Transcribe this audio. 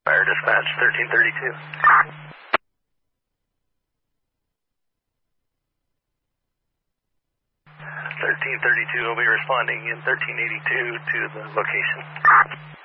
Fire dispatch 1332. 1332 will be responding in 1382 to the location.